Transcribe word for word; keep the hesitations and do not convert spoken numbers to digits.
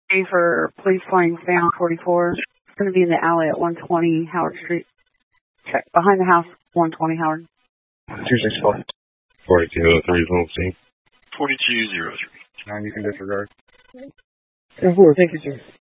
A for police flying fan forty-four. It's going to be in the alley at one twenty Howard Street. Check. Behind the house, one twenty Howard. two six four. forty-two oh three, zone C. forty-two oh three. Nine, you can disregard. ten four, thank you, sir.